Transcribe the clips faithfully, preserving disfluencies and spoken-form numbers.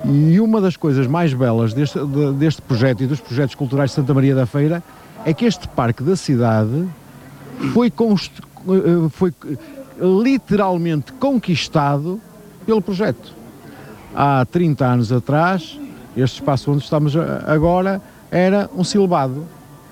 E uma das coisas mais belas deste, de, deste projeto e dos projetos culturais de Santa Maria da Feira é que este parque da cidade foi, const, foi literalmente conquistado pelo projeto. Há trinta anos atrás, este espaço onde estamos agora era um silvado.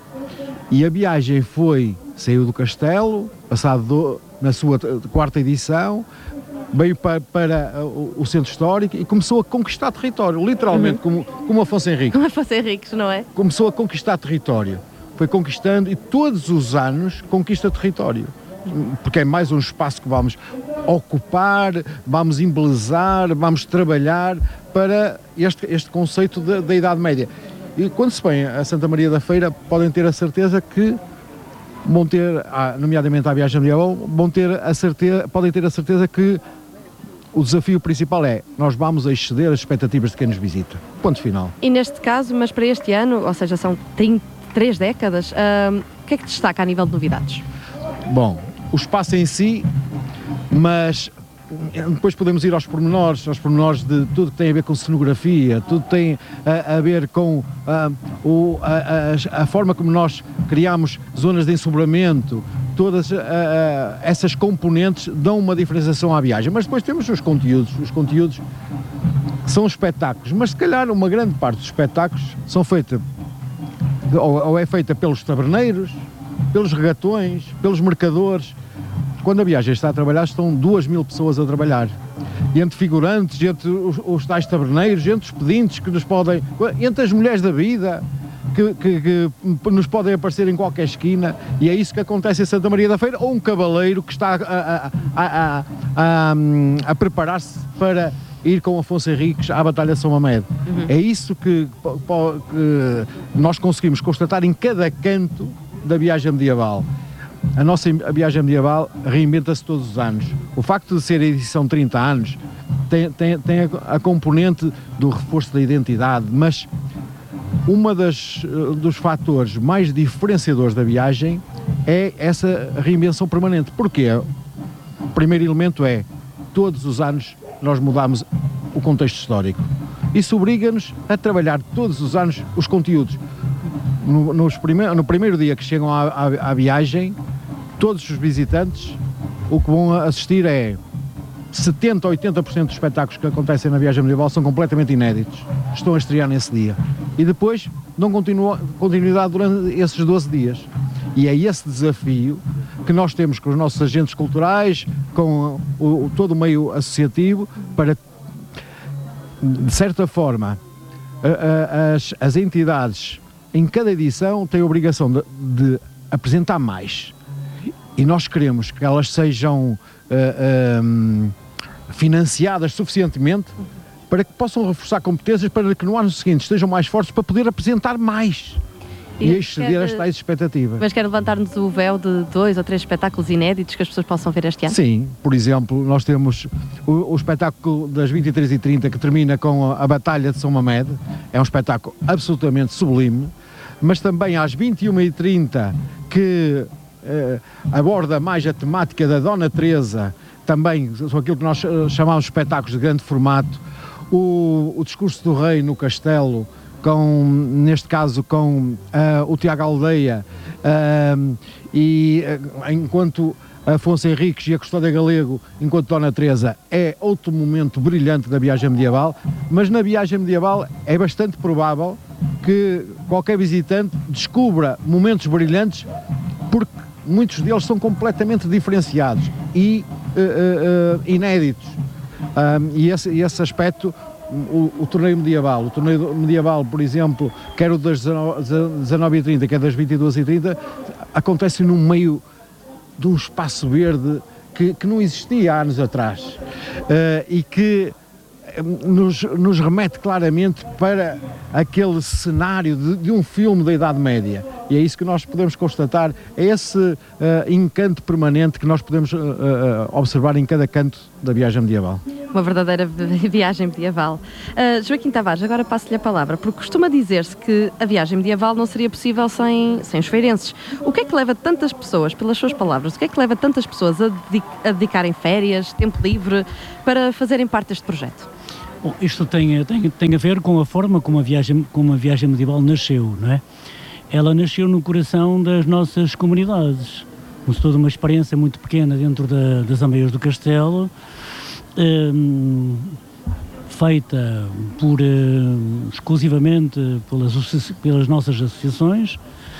E a viagem foi, saiu do castelo, passado do, na sua quarta edição, veio para, para o, o centro histórico e começou a conquistar território, literalmente, uhum. como, como Afonso Henriques. Como Afonso Henriques, não é? Começou a conquistar território. Foi conquistando e todos os anos conquista território. Porque é mais um espaço que vamos ocupar, vamos embelezar, vamos trabalhar para este, este conceito da, da Idade Média. E quando se vem a Santa Maria da Feira, podem ter a certeza que vão ter, nomeadamente à viagem medieval, vão ter a certeza, podem ter a certeza que o desafio principal é, nós vamos exceder as expectativas de quem nos visita. Ponto final. E neste caso, mas para este ano, ou seja, são trinta, três décadas, hum, o que é que destaca a nível de novidades? Bom, o espaço em si, mas depois podemos ir aos pormenores, aos pormenores de tudo que tem a ver com cenografia, tudo que tem a, a ver com a, o, a, a, a forma como nós criamos zonas de ensombramento, todas a, a, essas componentes dão uma diferenciação à viagem. Mas depois temos os conteúdos, os conteúdos são espetáculos, mas se calhar uma grande parte dos espetáculos são feitos, ou, ou é feita pelos taberneiros, pelos regatões, pelos mercadores. Quando a viagem está a trabalhar, estão duas mil pessoas a trabalhar. E entre figurantes, entre os, os tais taberneiros, entre os pedintes que nos podem... Entre as mulheres da vida, que, que, que nos podem aparecer em qualquer esquina. E é isso que acontece em Santa Maria da Feira. Ou um cavaleiro que está a, a, a, a, a preparar-se para ir com Afonso Henriques à Batalha de São Mamede. Uhum. É isso que, que nós conseguimos constatar em cada canto da viagem medieval. A nossa a viagem medieval reinventa-se todos os anos. O facto de ser a edição de trinta anos tem, tem, tem a, a componente do reforço da identidade, mas uma das dos fatores mais diferenciadores da viagem é essa reinvenção permanente. Porquê? O primeiro elemento é, todos os anos nós mudamos o contexto histórico. Isso obriga-nos a trabalhar todos os anos os conteúdos. No, nos prime no primeiro dia que chegam à, à, à viagem, todos os visitantes, o que vão assistir é setenta a oitenta por cento dos espetáculos que acontecem na viagem medieval são completamente inéditos. Estão a estrear nesse dia. E depois dão continuidade durante esses doze dias. E é esse desafio que nós temos com os nossos agentes culturais, com o, o, todo o meio associativo, para, de certa forma, a, a, as, as entidades em cada edição têm a obrigação de, de apresentar mais. E nós queremos que elas sejam uh, um, financiadas suficientemente para que possam reforçar competências, para que no ano seguinte estejam mais fortes para poder apresentar mais e, e exceder quer, as tais expectativas. Mas quer levantar-nos o véu de dois ou três espetáculos inéditos que as pessoas possam ver este ano? Sim, por exemplo, nós temos o, o espetáculo das vinte e três e trinta que termina com a, a Batalha de São Mamede. É um espetáculo absolutamente sublime. Mas também às vinte e uma e trinta que eh, aborda mais a temática da Dona Teresa, também são aquilo que nós chamamos de espetáculos de grande formato, o, o discurso do rei no castelo, com, neste caso com uh, o Tiago Aldeia, uh, e uh, enquanto Afonso Henriques e a Custódia Galego, enquanto Dona Teresa, é outro momento brilhante da viagem medieval, mas na viagem medieval é bastante provável que qualquer visitante descubra momentos brilhantes, porque muitos deles são completamente diferenciados e uh, uh, inéditos. Um, e, esse, e esse aspecto, o, o torneio medieval, o torneio medieval, por exemplo, quer o das dezanove e trinta, quer das vinte e duas e trinta, acontece no meio de um espaço verde que, que não existia há anos atrás, uh, e que nos, nos remete claramente para aquele cenário de, de um filme da Idade Média. E é isso que nós podemos constatar, é esse uh, encanto permanente que nós podemos uh, uh, observar em cada canto da viagem medieval. Uma verdadeira viagem medieval. Uh, Joaquim Tavares, agora passo-lhe a palavra, porque costuma dizer-se que a viagem medieval não seria possível sem, sem os feirenses. O que é que leva tantas pessoas, pelas suas palavras, o que é que leva tantas pessoas a, dedic a dedicarem férias, tempo livre, para fazerem parte deste projeto? Bom, isto tem, tem, tem a ver com a forma como a viagem, como a viagem medieval nasceu, não é? Ela nasceu no coração das nossas comunidades. Começou de uma experiência muito pequena dentro da, das Ameias do Castelo, hum, feita por, hum, exclusivamente pelas, pelas nossas associações,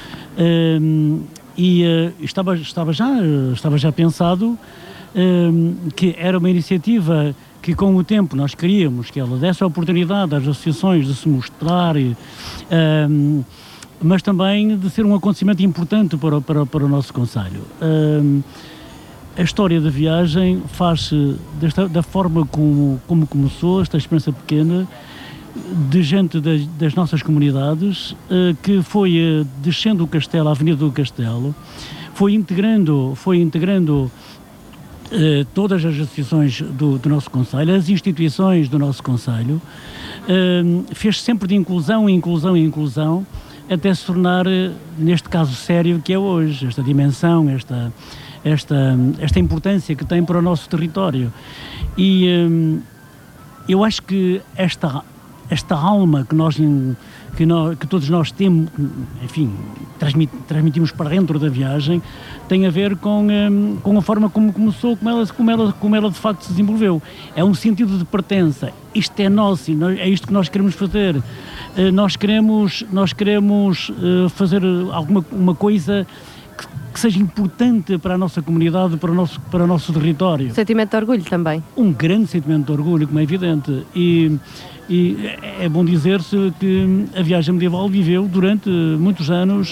hum, e uh, estava, estava, já, estava já pensado hum, que era uma iniciativa que com o tempo nós queríamos que ela desse a oportunidade às associações de se mostrar, hum, mas também de ser um acontecimento importante para, para, para o nosso concelho. Hum, a história da viagem faz-se desta, da forma como, como começou, esta experiência pequena, de gente das, das nossas comunidades, uh, que foi uh, descendo o castelo, a Avenida do Castelo, foi integrando, foi integrando uh, todas as associações do, do nosso concelho, as instituições do nosso concelho, uh, fez sempre de inclusão, inclusão e inclusão, até se tornar, neste caso sério que é hoje, esta dimensão, esta, esta, esta importância que tem para o nosso território. E hum, eu acho que esta, esta alma que, nós, que, nós, que todos nós temos, enfim, transmit, transmitimos para dentro da viagem, tem a ver com, hum, com a forma como começou, como ela, como, ela, como ela de facto se desenvolveu. É um sentido de pertença. Isto é nosso, é isto que nós queremos fazer. Nós queremos, nós queremos fazer alguma uma coisa que, que seja importante para a nossa comunidade, para o nosso, para o nosso território. Sentimento de orgulho também. Um grande sentimento de orgulho, como é evidente. E, e é bom dizer-se que a viagem medieval viveu durante muitos anos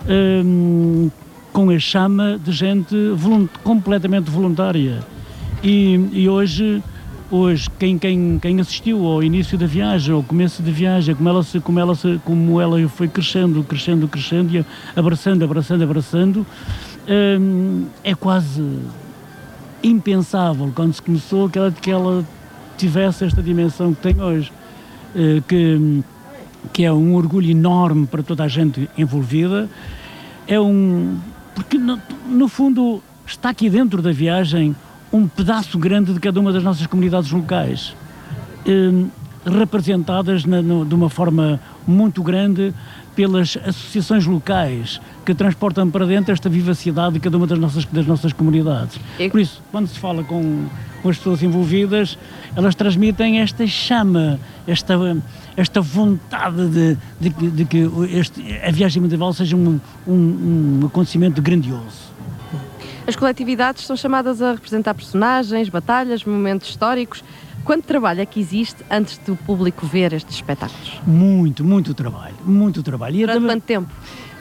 um, com a chama de gente volunt, completamente voluntária. E, e hoje... Hoje, quem, quem, quem assistiu ao início da viagem, ao começo da viagem, como ela, se, como, ela se, como ela foi crescendo, crescendo, crescendo, e abraçando, abraçando, abraçando, hum, é quase impensável, quando se começou, que ela, que ela tivesse esta dimensão que tem hoje, que, que é um orgulho enorme para toda a gente envolvida. É um... porque, no, no fundo, está aqui dentro da viagem um pedaço grande de cada uma das nossas comunidades locais, eh, representadas na, no, de uma forma muito grande pelas associações locais que transportam para dentro esta vivacidade de cada uma das nossas, das nossas comunidades. E... Por isso, quando se fala com, com as pessoas envolvidas, elas transmitem esta chama, esta, esta vontade de, de, de que este, a viagem medieval seja um, um, um acontecimento grandioso. As coletividades são chamadas a representar personagens, batalhas, momentos históricos. Quanto trabalho é que existe antes do público ver estes espetáculos? Muito, muito trabalho, muito trabalho. E durante também... quanto tempo?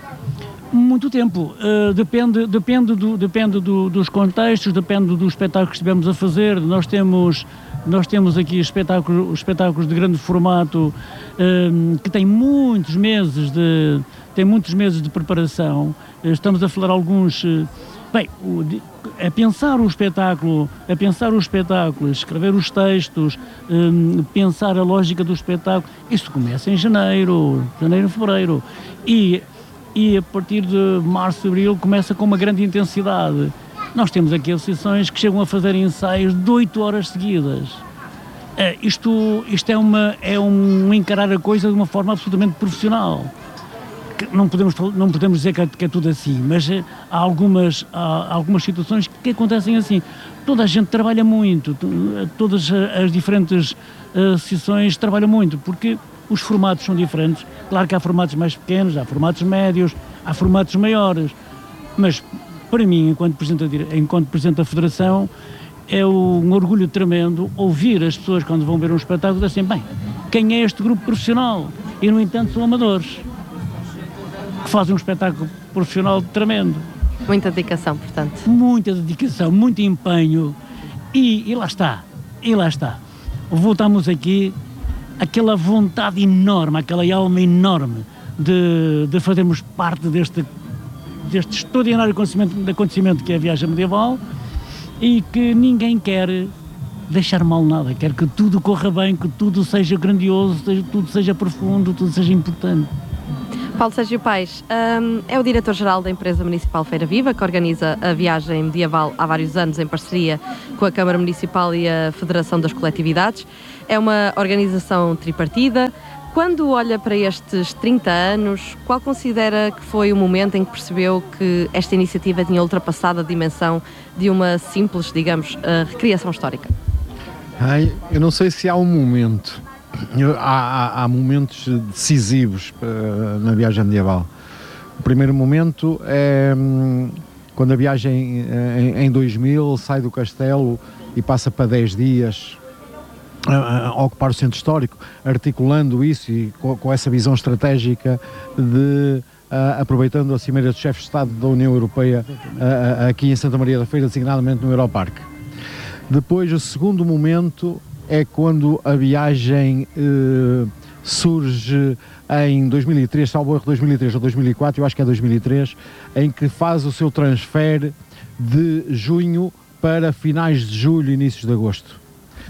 Muito tempo. Uh, depende, depende, do, depende do, dos contextos, depende do espetáculo que estivemos a fazer. Nós temos, nós temos aqui espetáculos, espetáculos de grande formato uh, que têm muitos meses de, têm muitos meses de preparação. Uh, estamos a falar alguns... Uh, Bem, a pensar o espetáculo, a pensar o espetáculo, escrever os textos, um, pensar a lógica do espetáculo, isso começa em janeiro, janeiro, fevereiro, e, e a partir de março, abril começa com uma grande intensidade. Nós temos aqui associações que chegam a fazer ensaios de oito horas seguidas. Uh, isto isto é, uma, é um encarar a coisa de uma forma absolutamente profissional. Não podemos, não podemos dizer que é, que é tudo assim, mas há algumas, há algumas situações que acontecem assim. Toda a gente trabalha muito, todas as diferentes associações trabalham muito, porque os formatos são diferentes. Claro que há formatos mais pequenos, há formatos médios, há formatos maiores, mas para mim, enquanto Presidente, enquanto Presidente da Federação, é um orgulho tremendo ouvir as pessoas quando vão ver um espetáculo assim, bem, quem é este grupo profissional? E no entanto são amadores, que fazem um espetáculo profissional tremendo. Muita dedicação, portanto. Muita dedicação, muito empenho e, e lá está, e lá está. Voltamos aqui, aquela vontade enorme, aquela alma enorme de, de fazermos parte deste, deste extraordinário acontecimento, acontecimento que é a viagem medieval e que ninguém quer deixar mal nada, quer que tudo corra bem, que tudo seja grandioso, que tudo seja profundo, tudo seja importante. Paulo Sérgio Paes um, é o diretor-geral da empresa municipal Feira Viva, que organiza a viagem medieval há vários anos em parceria com a Câmara Municipal e a Federação das Coletividades. é uma organização tripartida. Quando olha para estes trinta anos, qual considera que foi o momento em que percebeu que esta iniciativa tinha ultrapassado a dimensão de uma simples, digamos, recriação histórica? Ai, eu não sei se há um momento. Eu, há, há, há momentos decisivos uh, na viagem medieval. O primeiro momento é hum, quando a viagem em, em dois mil sai do castelo e passa para dez dias a, a ocupar o centro histórico, articulando isso e com, com essa visão estratégica de, uh, aproveitando a Cimeira dos Chefes de Estado da União Europeia uh, uh, aqui em Santa Maria da Feira, designadamente no Europarque. Depois, o segundo momento é quando a viagem eh, surge em dois mil e três, salvo erro dois mil e três ou dois mil e quatro, eu acho que é dois mil e três, em que faz o seu transfer de junho para finais de julho, inícios de agosto.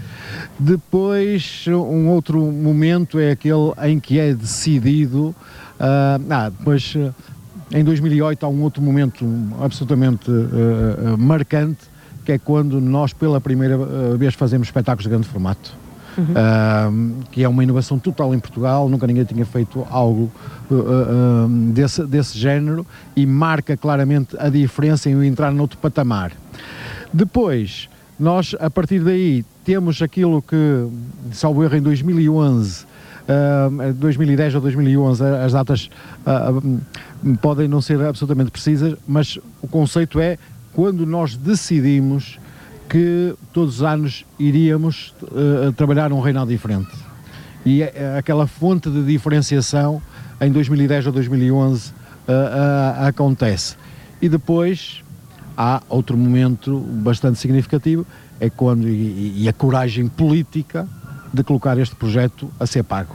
Depois, um outro momento é aquele em que é decidido, uh, ah, depois em dois mil e oito há um outro momento absolutamente uh, marcante, que é quando nós pela primeira vez fazemos espetáculos de grande formato, uhum. uh, que é uma inovação total em Portugal, nunca ninguém tinha feito algo uh, uh, desse, desse género e marca claramente a diferença em entrar noutro patamar. Depois, nós a partir daí temos aquilo que, salvo erro, em dois mil e onze, uh, dois mil e dez ou dois mil e onze, as datas uh, uh, podem não ser absolutamente precisas, mas o conceito é quando nós decidimos que todos os anos iríamos uh, trabalhar um reinado diferente. E uh, aquela fonte de diferenciação em dois mil e dez ou dois mil e onze uh, uh, acontece. E depois há outro momento bastante significativo, é quando, e, e a coragem política de colocar este projeto a ser pago.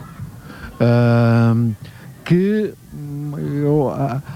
Uh, que uh,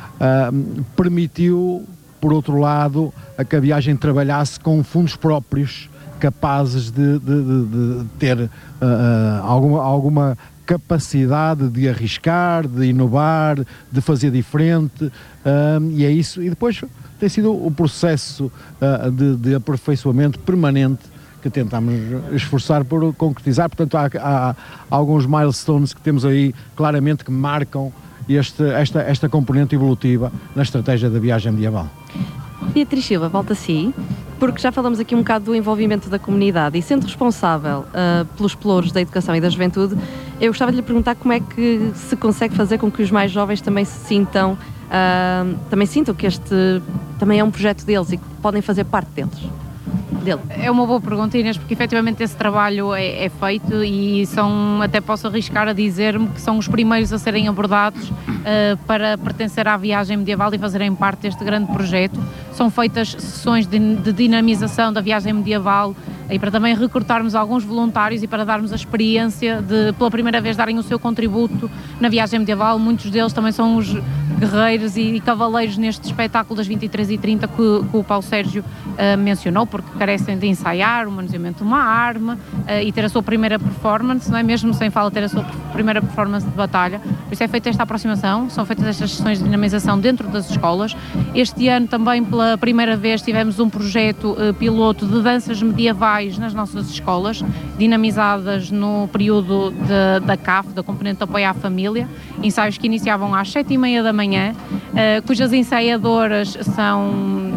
uh, permitiu, por outro lado, a que a viagem trabalhasse com fundos próprios capazes de, de, de, de ter uh, alguma, alguma capacidade de arriscar, de inovar, de fazer diferente, uh, e é isso. E depois tem sido o processo uh, de, de aperfeiçoamento permanente que tentamos esforçar por concretizar. Portanto, há, há, há alguns milestones que temos aí claramente que marcam Este, esta, esta componente evolutiva na estratégia da viagem medieval. Beatriz Silva, volta a si, porque já falamos aqui um bocado do envolvimento da comunidade e sendo responsável uh, pelos pelouros da educação e da juventude, eu gostava de lhe perguntar como é que se consegue fazer com que os mais jovens também se sintam, uh, também sintam que este também é um projeto deles e que podem fazer parte deles. Dele. É uma boa pergunta, Inês, porque efetivamente esse trabalho é, é feito e são, até posso arriscar a dizer-me que são os primeiros a serem abordados uh, para pertencer à viagem medieval e fazerem parte deste grande projeto. São feitas sessões de, de dinamização da viagem medieval e para também recrutarmos alguns voluntários e para darmos a experiência de, pela primeira vez, darem o seu contributo na viagem medieval. Muitos deles também são os guerreiros e cavaleiros neste espetáculo das vinte e três e trinta que, que o Paulo Sérgio uh, mencionou, porque carecem de ensaiar o manuseamento de uma arma uh, e ter a sua primeira performance, não é mesmo sem fala, ter a sua primeira performance de batalha. Por isso é feita esta aproximação, são feitas estas sessões de dinamização dentro das escolas. Este ano também pela primeira vez tivemos um projeto uh, piloto de danças medievais nas nossas escolas, dinamizadas no período de, da C A F, da Componente de Apoio à Família, ensaios que iniciavam às sete e meia da manhã, uh, cujas ensaiadoras são,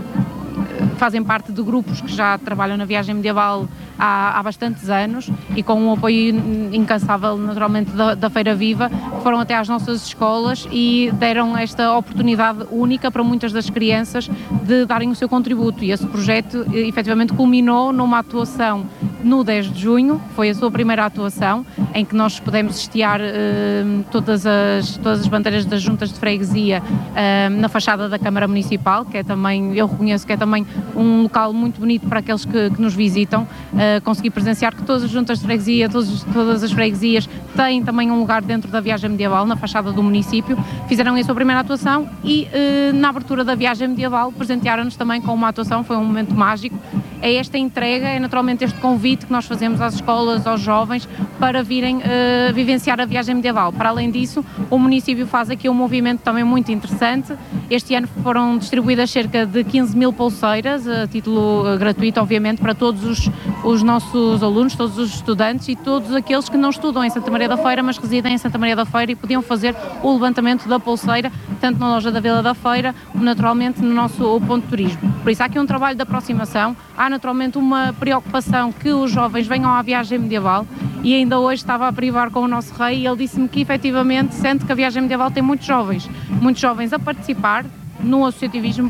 fazem parte de grupos que já trabalham na viagem medieval há, há bastantes anos e com um apoio incansável naturalmente da, da Feira Viva, foram até às nossas escolas e deram esta oportunidade única para muitas das crianças de darem o seu contributo e esse projeto efetivamente culminou numa atuação no dez de junho, foi a sua primeira atuação, em que nós pudemos estiar uh, todas, as, todas as bandeiras das juntas de freguesia uh, na fachada da Câmara Municipal, que é também, eu reconheço que é também um local muito bonito para aqueles que, que nos visitam. Uh, consegui presenciar que todas as juntas de freguesia, todas, todas as freguesias têm também um lugar dentro da viagem medieval, na fachada do município, fizeram a sua primeira atuação e uh, na abertura da viagem medieval presentearam-nos também com uma atuação, foi um momento mágico é esta entrega, é naturalmente este convite que nós fazemos às escolas, aos jovens, para virem uh, vivenciar a viagem medieval. Para além disso, o município faz aqui um movimento também muito interessante. Este ano foram distribuídas cerca de quinze mil pulseiras, a título uh, gratuito, obviamente, para todos os, os nossos alunos, todos os estudantes e todos aqueles que não estudam em Santa Maria da Feira, mas residem em Santa Maria da Feira e podiam fazer o levantamento da pulseira, tanto na loja da Vila da Feira, como naturalmente no nosso ponto de turismo. Por isso há aqui um trabalho de aproximação, há naturalmente uma preocupação que os jovens venham à viagem medieval, e ainda hoje estava a privar com o nosso rei e ele disse-me que efetivamente sente que a viagem medieval tem muitos jovens, muitos jovens a participar no associativismo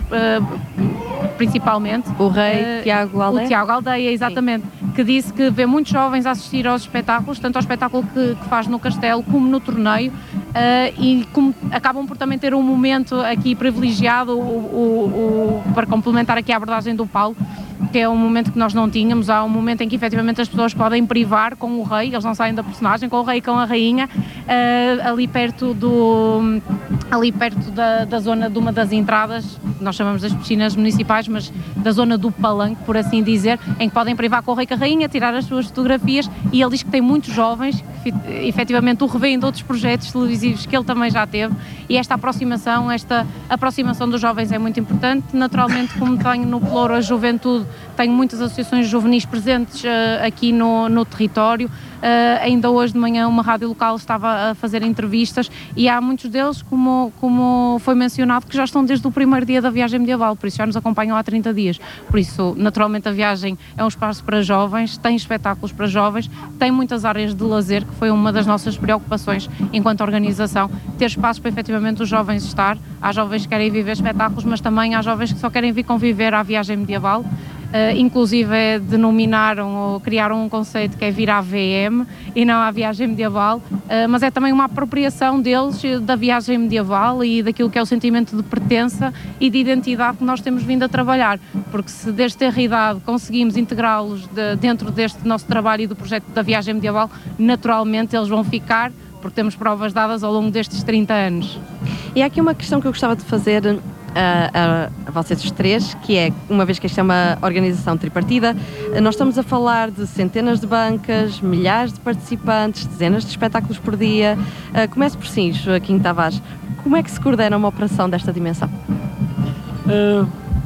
uh, principalmente. O rei uh, Tiago Aldeia? O Tiago Aldeia, exatamente, sim. Que disse que vê muitos jovens a assistir aos espetáculos, tanto ao espetáculo que, que faz no castelo como no torneio, uh, e como acabam por também ter um momento aqui privilegiado o, o, o, para complementar aqui a abordagem do Paulo, que é um momento que nós não tínhamos. Há um momento em que efetivamente as pessoas podem privar com o rei, eles não saem da personagem, com o rei e com a rainha, uh, ali perto do ali perto da, da zona de uma das entradas, nós chamamos das piscinas municipais, mas da zona do palanque, por assim dizer, em que podem privar com o rei e com a rainha, tirar as suas fotografias, e ele diz que tem muitos jovens que efetivamente o revêem de outros projetos televisivos que ele também já teve, e esta aproximação, esta aproximação dos jovens é muito importante. Naturalmente, como tenho no Pelouro a juventude, tenho muitas associações juvenis presentes uh, aqui no, no território. Uh, ainda hoje de manhã uma rádio local estava a fazer entrevistas e há muitos deles, como, como foi mencionado, que já estão desde o primeiro dia da viagem medieval, por isso já nos acompanham há trinta dias. Por isso, naturalmente, a viagem é um espaço para jovens, tem espetáculos para jovens, tem muitas áreas de lazer, que foi uma das nossas preocupações enquanto organização, ter espaços para efetivamente os jovens estar. Há jovens que querem viver espetáculos, mas também há jovens que só querem vir conviver à viagem medieval. Uh, inclusive é, denominaram ou criaram um conceito que é vir à V M e não à viagem medieval, uh, mas é também uma apropriação deles da viagem medieval e daquilo que é o sentimento de pertença e de identidade que nós temos vindo a trabalhar, porque se desde ter idade conseguimos integrá-los de, dentro deste nosso trabalho e do projeto da viagem medieval, naturalmente eles vão ficar, porque temos provas dadas ao longo destes trinta anos. E há aqui uma questão que eu gostava de fazer A, a, a vocês os três, que é, uma vez que esta é uma organização tripartida, nós estamos a falar de centenas de bancas, milhares de participantes, dezenas de espetáculos por dia. Uh, comece por si, Joaquim Tavares, como é que se coordena uma operação desta dimensão? Uh,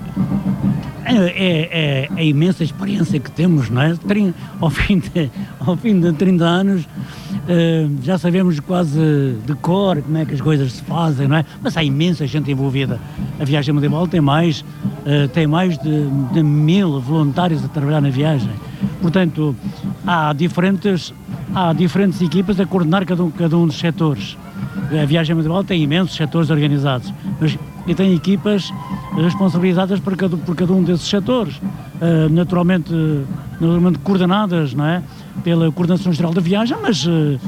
é, é, é a imensa experiência que temos, não é? Ao fim de, ao fim de trinta anos, Uh, já sabemos quase de cor como é que as coisas se fazem, não é? Mas há imensa gente envolvida. A viagem medieval tem mais, uh, tem mais de, de mil voluntários a trabalhar na viagem. Portanto, há diferentes, há diferentes equipas a coordenar cada um, cada um dos setores. A viagem medieval tem imensos setores organizados, mas e tem equipas responsabilizadas por cada, por cada um desses setores, uh, naturalmente, naturalmente coordenadas, não é? Pela Coordenação Geral da Viagem, mas, uh,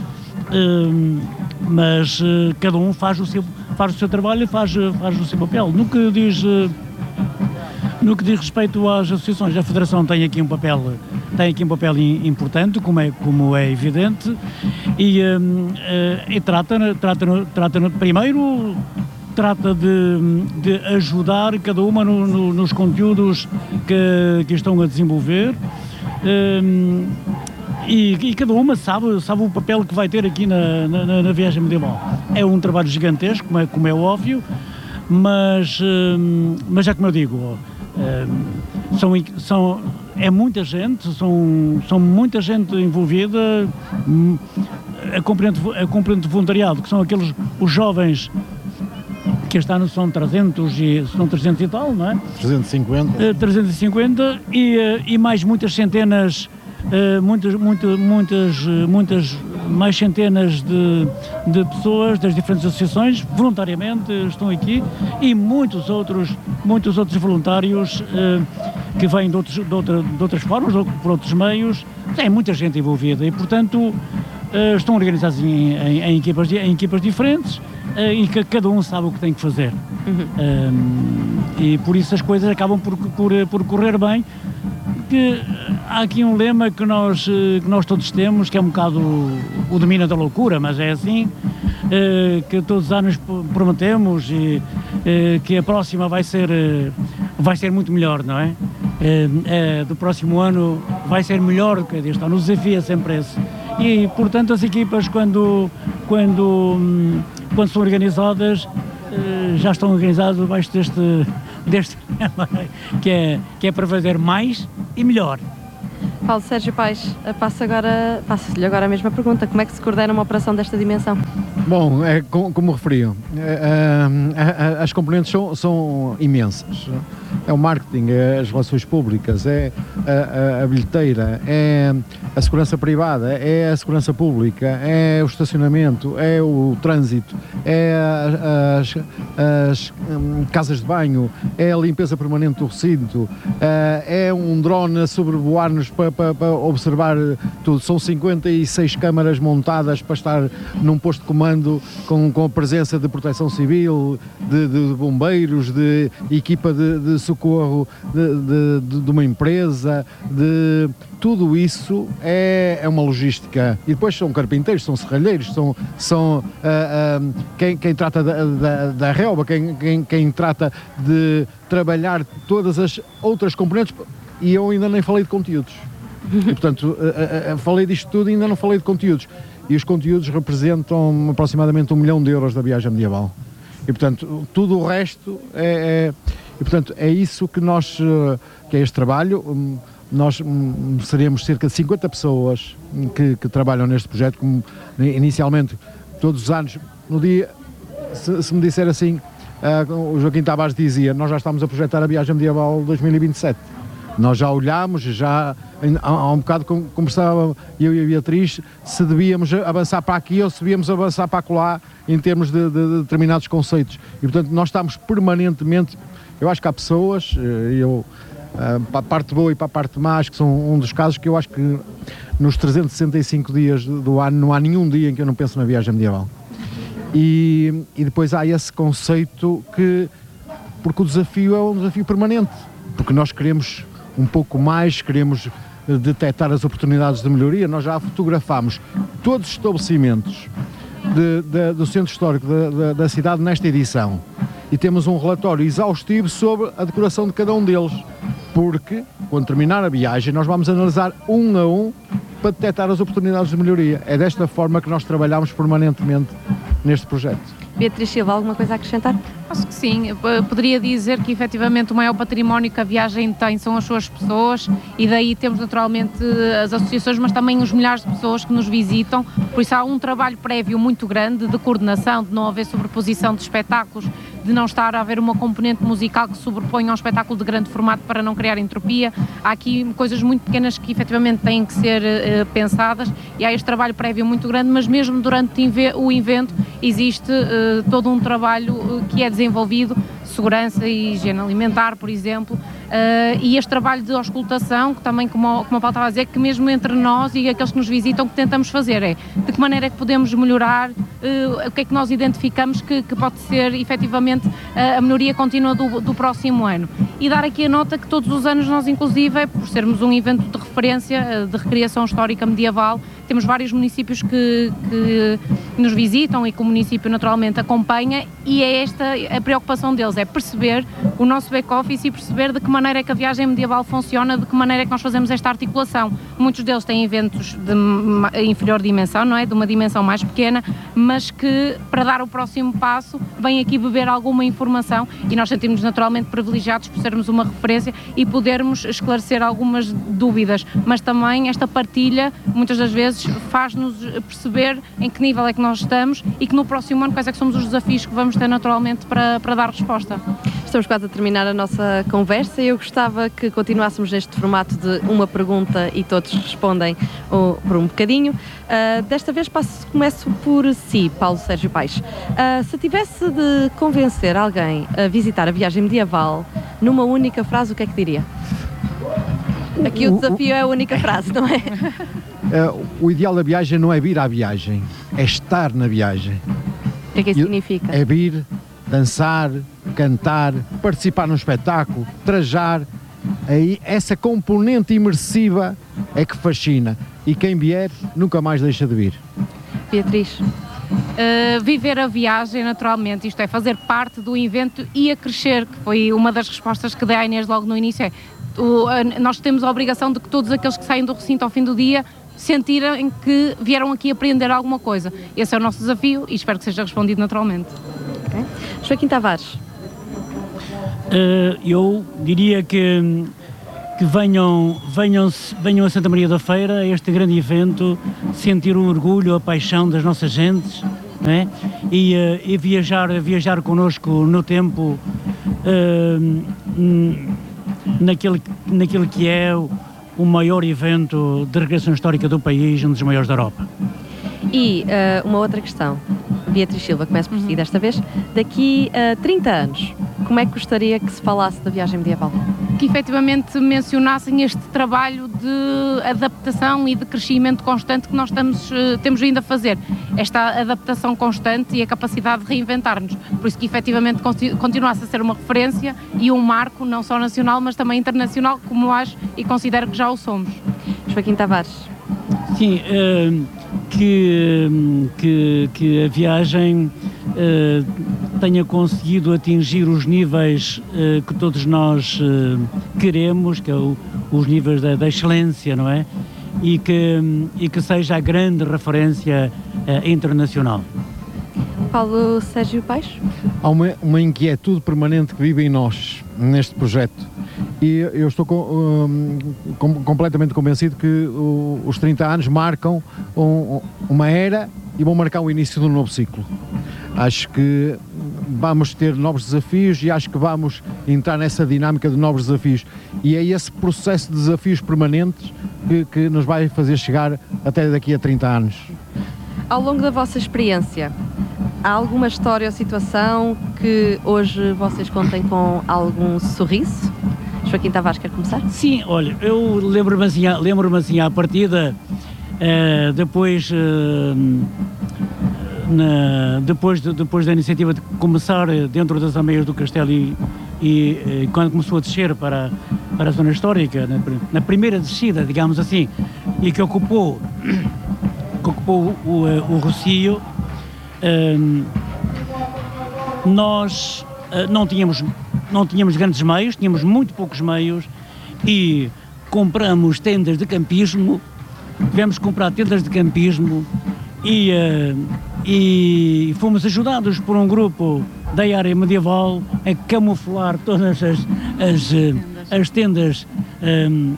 uh, mas uh, cada um faz o seu, faz o seu trabalho e faz, faz o seu papel. No que diz, uh, no que diz respeito às associações, a Federação tem aqui um papel, tem aqui um papel importante, como é, como é evidente, e, uh, uh, e trata, trata, trata primeiro, trata de, de ajudar cada uma no, no, nos conteúdos que, que estão a desenvolver. Uh, E, e cada uma sabe, sabe o papel que vai ter aqui na, na, na viagem medieval. É um trabalho gigantesco, como é, como é óbvio, mas, mas já como eu digo, são, são, é muita gente, são, são muita gente envolvida, a componente, a componente voluntariado, que são aqueles, os jovens, que este ano são trezentos e, são trezentos e tal, não é? trezentos e cinquenta. trezentos e cinquenta e, e mais muitas centenas. Uh, muitas, muitas, muitas, muitas mais centenas de, de pessoas das diferentes associações voluntariamente estão aqui, e muitos outros, muitos outros voluntários uh, que vêm de, outros, de, outra, de outras formas ou por outros meios. Tem muita gente envolvida e, portanto, uh, estão organizados em, em, em, equipas, em equipas diferentes uh, e que cada um sabe o que tem que fazer. Uhum. Um, e por isso as coisas acabam por, por, por correr bem. Que há aqui um lema que nós, que nós todos temos, que é um bocado o, o domínio da loucura, mas é assim, eh, que todos os anos prometemos e eh, que a próxima vai ser, eh, vai ser muito melhor, não é? eh, eh, do próximo ano vai ser melhor do que deste ano. O desafio é sempre esse. E, portanto, as equipas, quando, quando, quando são organizadas, eh, já estão organizadas debaixo deste, deste que é, que é para fazer mais e melhor. Paulo Sérgio Paes, passo agora, passo-lhe agora a mesma pergunta. Como é que se coordena uma operação desta dimensão? Bom, é, como, como referiam, é, é, as componentes são, são imensas. É o marketing, é as relações públicas, é a, a, a bilheteira, é a segurança privada, é a segurança pública, é o estacionamento, é o trânsito, é as, as um, casas de banho, é a limpeza permanente do recinto, é, é um drone a sobrevoar-nos para, para, para observar tudo. São cinquenta e seis câmaras montadas para estar num posto de comando Com, com a presença de proteção civil, de, de, de bombeiros, de equipa de, de socorro de, de, de uma empresa, de tudo isso é, é uma logística. E depois são carpinteiros, são serralheiros, são, são uh, uh, quem, quem trata da, da, da relva, quem, quem, quem trata de trabalhar todas as outras componentes, e eu ainda nem falei de conteúdos. E, portanto, uh, uh, falei disto tudo e ainda não falei de conteúdos. E os conteúdos representam aproximadamente um milhão de euros da viagem medieval. E, portanto, tudo o resto é, é, e, portanto, é isso que nós, que é este trabalho. Nós seremos cerca de cinquenta pessoas que, que trabalham neste projeto, como inicialmente, todos os anos, no dia, se, se me disser assim, uh, o Joaquim Tavares dizia, nós já estamos a projetar a viagem medieval dois mil e vinte e sete. Nós já olhámos, já há, há um bocado conversava eu e a Beatriz se devíamos avançar para aqui ou se devíamos avançar para acolá em termos de, de, de determinados conceitos. E, portanto, nós estamos permanentemente, eu acho que há pessoas, eu, para a parte boa e para a parte má, acho que são um dos casos que eu acho que nos trezentos e sessenta e cinco dias do ano não há nenhum dia em que eu não penso na viagem medieval. E, e depois há esse conceito que, porque o desafio é um desafio permanente, porque nós queremos um pouco mais, queremos detectar as oportunidades de melhoria. Nós já fotografámos todos os estabelecimentos de, de, do centro histórico da, da, da cidade nesta edição e temos um relatório exaustivo sobre a decoração de cada um deles, porque quando terminar a viagem nós vamos analisar um a um para detectar as oportunidades de melhoria. É desta forma que nós trabalhamos permanentemente neste projeto. Beatriz Silva, alguma coisa a acrescentar? Acho que sim, eu poderia dizer que efetivamente o maior património que a viagem tem são as suas pessoas e daí temos naturalmente as associações, mas também os milhares de pessoas que nos visitam, por isso há um trabalho prévio muito grande de coordenação, de não haver sobreposição de espetáculos, de não estar a haver uma componente musical que sobreponha a um espetáculo de grande formato para não criar entropia. Há aqui coisas muito pequenas que efetivamente têm que ser uh, pensadas e há este trabalho prévio muito grande, mas mesmo durante o evento existe uh, todo um trabalho uh, que é desenvolvido, segurança e higiene alimentar, por exemplo, uh, e este trabalho de auscultação, que também, como, como a Paulo estava a dizer, que mesmo entre nós e aqueles que nos visitam, que tentamos fazer é, de que maneira é que podemos melhorar, uh, o que é que nós identificamos que, que pode ser, efetivamente, uh, a melhoria contínua do, do próximo ano. E dar aqui a nota que todos os anos nós, inclusive, por sermos um evento de referência, uh, de recriação histórica medieval, temos vários municípios que, que nos visitam e que o município naturalmente acompanha e é esta a preocupação deles, é perceber o nosso back-office e perceber de que maneira é que a viagem medieval funciona, de que maneira é que nós fazemos esta articulação. Muitos deles têm eventos de inferior dimensão, não é? De uma dimensão mais pequena, mas que para dar o próximo passo vêm aqui beber alguma informação e nós sentimos-nos naturalmente privilegiados por sermos uma referência e podermos esclarecer algumas dúvidas, mas também esta partilha muitas das vezes faz-nos perceber em que nível é que nós estamos e que no próximo ano quais é que somos os desafios que vamos ter naturalmente para, para dar resposta. Estamos quase a terminar a nossa conversa e eu gostava que continuássemos neste formato de uma pergunta e todos respondem oh, por um bocadinho. Uh, desta vez passo, começo por si, Paulo Sérgio Paes. Uh, se tivesse de convencer alguém a visitar a viagem medieval numa única frase, o que é que diria? Aqui o desafio é a única frase, não é? Uh, o ideal da viagem não é vir à viagem, é estar na viagem. O que é que isso significa? É vir, dançar, cantar, participar num espetáculo, trajar. Aí essa componente imersiva é que fascina e quem vier nunca mais deixa de vir. Beatriz? Uh, viver a viagem naturalmente, isto é, fazer parte do evento e a crescer, que foi uma das respostas que dei à Inês logo no início, é o, a, nós temos a obrigação de que todos aqueles que saem do recinto ao fim do dia sentirem que vieram aqui aprender alguma coisa. Esse é o nosso desafio e espero que seja respondido naturalmente. Okay. Joaquim Tavares. Uh, eu diria que, que venham, venham, venham a Santa Maria da Feira, a este grande evento, sentir o orgulho, a paixão das nossas gentes, não é? e, uh, e viajar, viajar connosco no tempo, uh, naquele, naquele que é o, o maior evento de regressão histórica do país, um dos maiores da Europa. E uh, uma outra questão, Beatriz Silva, começo por si desta vez. Daqui a trinta anos, como é que gostaria que se falasse da viagem medieval? Que efetivamente mencionassem este trabalho de adaptação e de crescimento constante que nós estamos, temos vindo a fazer. Esta adaptação constante e a capacidade de reinventar-nos. Por isso que efetivamente continuasse a ser uma referência e um marco, não só nacional, mas também internacional, como acho e considero que já o somos. Joaquim Tavares. Sim, uh, que, que, que a viagem uh, tenha conseguido atingir os níveis uh, que todos nós uh, queremos, que é o, os níveis da, da excelência, não é? E que, e que seja a grande referência uh, internacional. Paulo Sérgio Paes? Há uma, uma inquietude permanente que vive em nós, neste projeto. E eu estou com, um, com, completamente convencido que o, os trinta anos marcam um, uma era e vão marcar o início de um novo ciclo. Acho que vamos ter novos desafios e acho que vamos entrar nessa dinâmica de novos desafios. E é esse processo de desafios permanentes que, que nos vai fazer chegar até daqui a trinta anos. Ao longo da vossa experiência, há alguma história ou situação que hoje vocês contem com algum sorriso? Joaquim Tavares, quer começar? Sim, olha, eu lembro-me assim, lembro-me assim à partida, uh, depois, uh, na, depois, de, depois da iniciativa de começar dentro das ameias do Castelo e, e, e quando começou a descer para, para a zona histórica, na, na primeira descida, digamos assim, e que ocupou, que ocupou o, o, o Rossio, uh, nós uh, não tínhamos... Não tínhamos grandes meios, tínhamos muito poucos meios e compramos tendas de campismo, tivemos que comprar tendas de campismo e, uh, e fomos ajudados por um grupo da área medieval a camuflar todas as, as, as tendas um,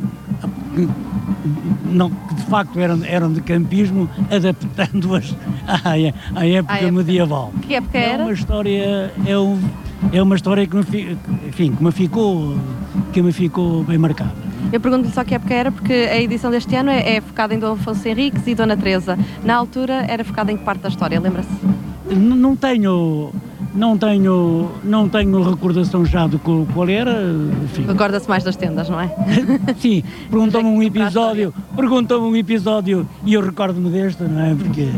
não, que de facto eram, eram de campismo, adaptando-as à, à, época, à época medieval. Que época é era? Uma história, é um... É uma história que me, enfim, que me ficou, que me ficou bem marcada. Eu pergunto-lhe só que época era, porque a edição deste ano é, é focada em Dom Afonso Henriques e Dona Teresa. Na altura era focada em que parte da história, lembra-se? N- não tenho, não tenho, não tenho recordação já do qual era, enfim. Recorda-se mais das tendas, não é? Sim, perguntou-me um episódio, perguntou-me um episódio e eu recordo-me deste, não é? Porque,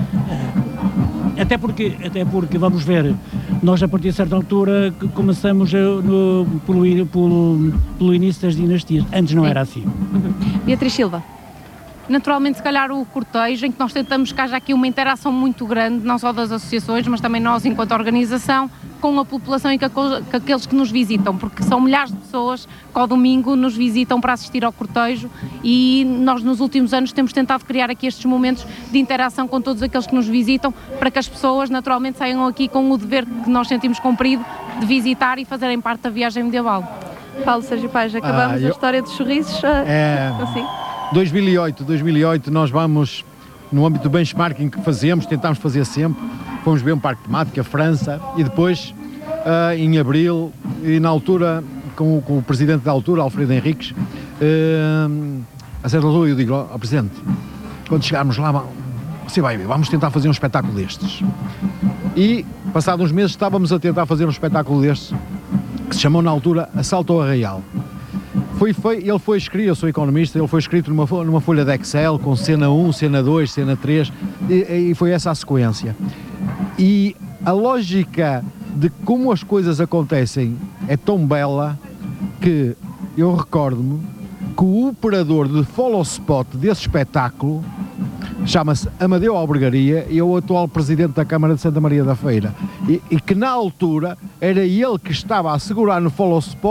até porque, até porque, vamos ver, nós a partir de certa altura começamos no, pelo, pelo, pelo início das dinastias, antes não era assim. Uhum. Beatriz Silva. Naturalmente, se calhar o cortejo, em que nós tentamos que haja aqui uma interação muito grande, não só das associações, mas também nós enquanto organização, com a população e com aqueles que nos visitam, porque são milhares de pessoas que ao domingo nos visitam para assistir ao cortejo e nós nos últimos anos temos tentado criar aqui estes momentos de interação com todos aqueles que nos visitam, para que as pessoas naturalmente saiam aqui com o dever que nós sentimos cumprido de visitar e fazerem parte da viagem medieval. Paulo Sérgio Paes, acabamos ah, eu... a história dos sorrisos é... assim? dois mil e oito, dois mil e oito nós vamos, no âmbito do benchmarking que fazemos, tentámos fazer sempre, fomos ver um parque temático, a França, e depois, uh, em abril, e na altura, com, com o presidente da altura, Alfredo Henriques, uh, a certa altura eu digo ao presidente, quando chegarmos lá, você vai ver, vamos tentar fazer um espetáculo destes. E, passados uns meses, estávamos a tentar fazer um espetáculo destes, que se chamou na altura Assalto ao Arraial. Foi, foi, ele foi escrito, eu sou economista, ele foi escrito numa, numa folha de Excel com cena um, cena dois, cena três e, e foi essa a sequência. E a lógica de como as coisas acontecem é tão bela que eu recordo-me que o operador de follow spot desse espetáculo chama-se Amadeu Albergaria e é o atual presidente da Câmara de Santa Maria da Feira. E, e que na altura era ele que estava a segurar no follow spot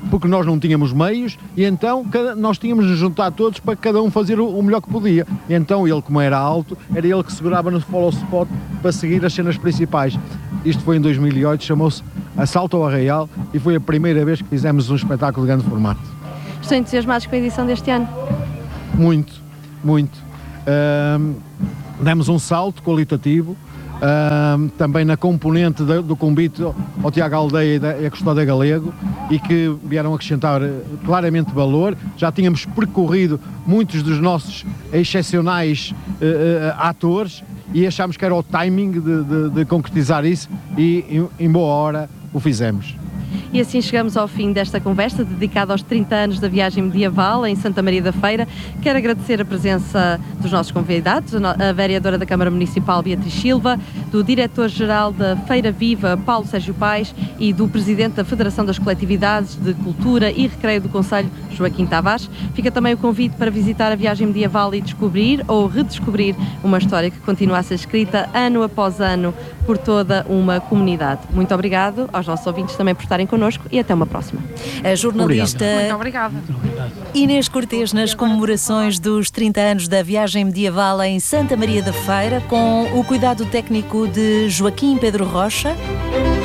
porque nós não tínhamos meios, e então cada, nós tínhamos de juntar todos para cada um fazer o, o melhor que podia. E então ele, como era alto, era ele que segurava no follow spot para seguir as cenas principais. Isto foi em dois mil e oito, chamou-se Assalto ao Arraial, e foi a primeira vez que fizemos um espetáculo de grande formato. Estão entusiasmados com a edição deste ano? Muito, muito. Um, demos um salto qualitativo, um, também na componente de, do convite ao Tiago Aldeia e à Custódia Galego, e que vieram acrescentar claramente valor. Já tínhamos percorrido muitos dos nossos excepcionais uh, uh, atores, e achámos que era o timing de, de, de concretizar isso, e em, em boa hora o fizemos. E assim chegamos ao fim desta conversa dedicada aos trinta anos da viagem medieval em Santa Maria da Feira. Quero agradecer a presença dos nossos convidados, a vereadora da Câmara Municipal Beatriz Silva, do diretor-geral da Feira Viva Paulo Sérgio Paes e do presidente da Federação das Coletividades de Cultura e Recreio do Concelho, Joaquim Tavares. Fica também o convite para visitar a viagem medieval e descobrir ou redescobrir uma história que continua a ser escrita ano após ano por toda uma comunidade. Muito obrigado aos nossos ouvintes também por estarem connosco, e até uma próxima. A jornalista Muito obrigada. Inês Cortês nas comemorações dos trinta anos da viagem medieval em Santa Maria da Feira, com o cuidado técnico de Joaquim Pedro Rocha.